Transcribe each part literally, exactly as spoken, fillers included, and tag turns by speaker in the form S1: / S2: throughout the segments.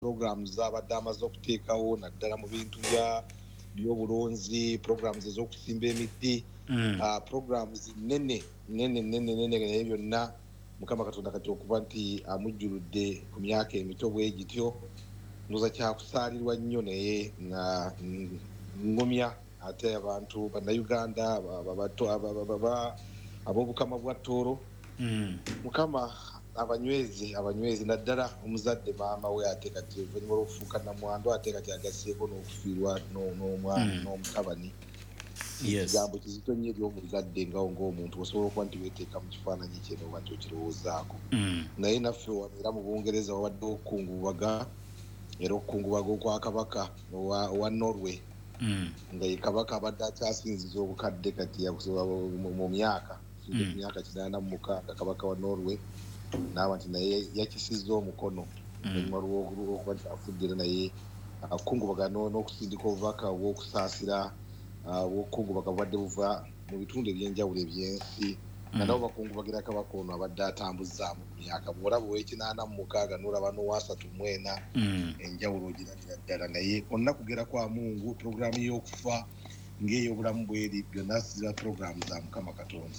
S1: programs z'abadde amaze okuteekawo naddala mu bintu bya by'obulonzi, programs ez'okusimba emiti,
S2: mm.
S1: uh, programs nene nene nene nene naye byonna Mukama Katonda kati okuba nti amujjuludde ku myaka emito bwe gityo ndoza kyakusaalirwa nnyo naye nga ngumya ate abantu bannayuganda abato ab'obukama bwa Tooro Mukama abanywezi abanywezi naddala omuzadde maama we ate kati oluvannyuma lw'okufuuka namwandu ate kati agasseeko n'okufiirwa n'omwana n'omutabani ekigambo kizito nnyo eri omuzadde ngawo ng'omuntu osobola okuba nti weeteeka mu kifaananyi kye n'oba nti okirowoozaako naye naffe wano era mu Bungereza wabadde okukungubaga era okukungubaga okwa kabaka owa Norway nga ye kabaka abadde akyasinziza obukadde kati mu myaka mu myaka kinaana mu mukaaga kabaka wa Norway n'aba nti naye yakisizza omukono oluvannyuma lw'okuba nti afudde naye akukungubaga n'okusindika obubaka obw'okusaasira obw'okukungubaga bubadde buva mu bitundu eby'enjawulo eby'ensi nga nabo bakungubagira kabaka ono abadde atambuzzaamu ku myaka bw'olaba ow'ekinaana mu mukaaga n'olaba n'owasatu mu ena enjawulo ogiragira ddala naye onna kugera kwa Mungu puroguraamu y'okufa ng'ey'obulamu bweri byonna zira puroguraamu za Mukama Katonda.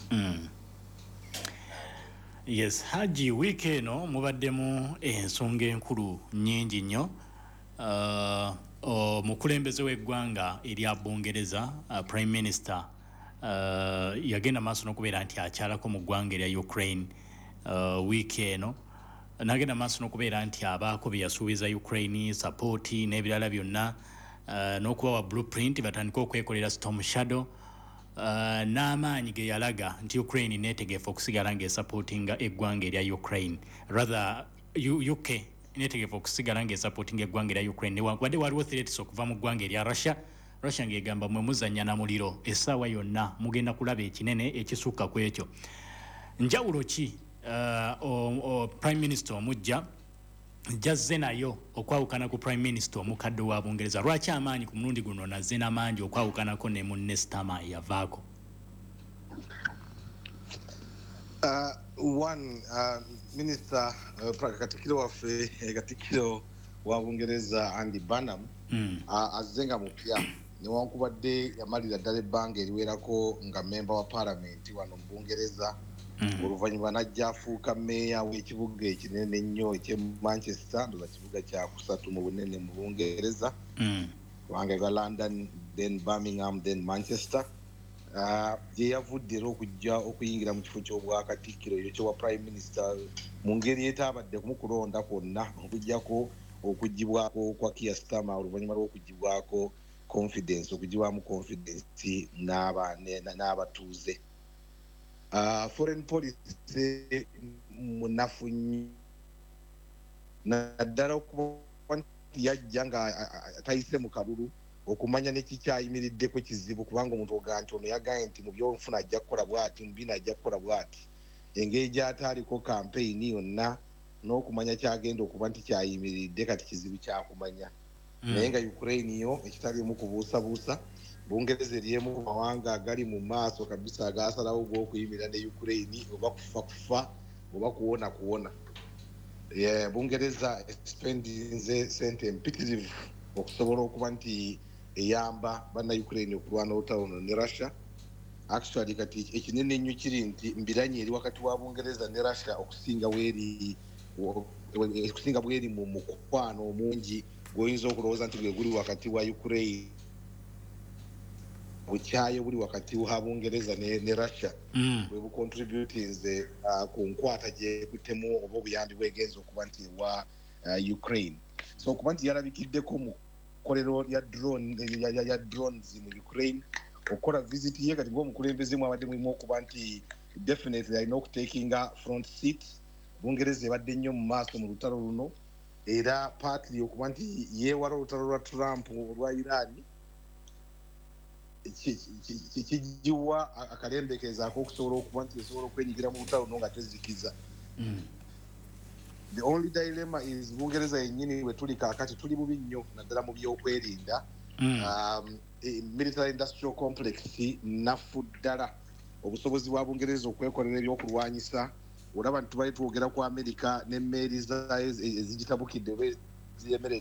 S2: Yes, Haji wiiki eno mubaddemu ensonga enkulu nnyingi nnyo. Uh, omukulembeze w'eggwanga erya Bungereza uh, Prime Minister uh, yagenda maaso n'okubeera nti akyalako mu ggwanga erya Ukraine uh, wiiki eno nagenda maaso n'okubeera nti abaako bye yasuubiza Ukraine support n'ebirala byonna uh, n'okubawa blueprint batandika okwekolera Storm Shadow uh, n'amaanyi ge yalaga nti Ukraine neetegeefu okusigala ng'esupportinga eggwanga erya Ukraine rather U K netegefu okusigala ng'esupportinga eggwanga erya Ukraine newankubadde waliwo threats okuva mu ggwanga erya Russia Russia ng'egamba mwe muzannya na muliro essaawa yonna mugenda kulaba ekinene ekisukka ku ekyo njawulo ki uh, o, o, Prime Minister omujja jazze nayo okwawukana ku Prime Minister omukadde wa Bungereza lwaki amaanyi ku mulundi guno nazze n'amangi okwawukanako ne munne Starmer yavaako?
S1: Uh, one uh, Minister uh, Katikiro waffe Katikiro wa Bungereza Andy Burnham
S2: mm.
S1: uh, azenga mupya newankubadde yamalira ddala ebbanga eriwerako nga member wa Parliament wano mu Bungereza mm. oluvannyuma najja afuuka meeya w'ekibuga ekinene ennyo eky'e Manchester ndoza kibuga kya kusatu mu bunene mu Bungereza
S2: mm.
S1: kubanga eva London then Birmingham then Manchester Uh, je yavudde era okujja okuyingira mu kifo ky'obwakatikkiro ekyo kyowa Prime Minister mu ngeri etabadde kumukulonda kwonna okujjako okugibwako kwa Keir Starmer oluvannyuma lw'okugibwako confidence okugibwamu confidence n'abatuuze. Uh, foreign policy munafu nnyo naddala okuba nti yajja nga tayise mu kalulu okumanya nekikyayimiriddeko kizibu kubanga omuntu ogaa nti ono yagaye nti mu byonfuna ajja kukola bw'ati mu bino ajja kukola bw'ati engeri gy'ataaliko campaign yonna n'okumanya kyagenda okuba nti kyayimiridde kati kizibu kyakumanya mm. naye nga Ukraine yo ekitalimu kubuusabuusa Bungereza eryemu ku mawanga agali mu maaso kabisa agaasalawo gw'okuyimirira ne Ukraine oba kufa kufa oba kuwona kuwona yeah, Bungereza spendinze sente mpitirivu okusobola okuba nti eyamba banna Ukraine okulwana olutalo ne Russia. Actually kati ekinene nnyo kiri nti mbiranye eri wakati wa Bungereza ne Russia okusinga weri okusinga bweri mu mukwano omungi goyinza okulowooza nti bwe guli wakati wa Ukraine bukyayo buli wakati wa Bungereza ne, ne Russia
S2: mm.
S1: bwe bucontributinze uh, ku nkwata gye kutemu oba obuyambi bwegenza okuba nti wa uh, Ukraine. So okuba nti yalabikiddeko mu kolero ya drone ya, ya, ya drones mu Ukraine okola visit ye kati ng'omukulembeze mu abadde mulimu okuba nti definitely alina okutekinga front seat. Bungereza ebadde nnyo mu maaso mu lutalo luno era partly okuba nti yeewala olutalo lwa Trump olwa Iran kigiwa akalembekeeza ak'okusobola okuba nti esobola okwenyigira mu lutalo luno nga tezikiza.
S2: mm.
S1: The only dilemma is Bungereza yennyini we tuli kaakati tuli bubi nnyo naddala mu byokwerinda
S2: mm.
S1: um, military industrial complex nafu ddala obusobozi bwa Bungereza okwekolera ebyokulwanyisa olaba nti tubali twogera ku America n'emmeeri zayo ezigitabukidde ziyemere